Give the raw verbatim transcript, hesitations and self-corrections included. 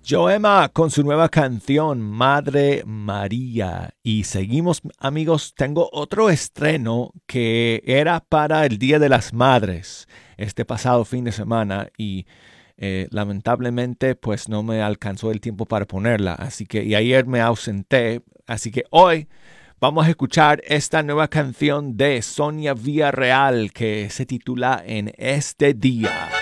Joemma con su nueva canción Madre María. Y seguimos, amigos, tengo otro estreno que era para el Día de las Madres este pasado fin de semana y eh, lamentablemente pues no me alcanzó el tiempo para ponerla. Así que y ayer me ausenté, así que hoy vamos a escuchar esta nueva canción de Sonia Villarreal que se titula En este día.